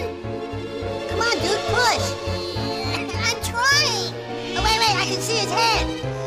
again? Come on, dude, push. I'm trying. Oh, wait, I can see his head.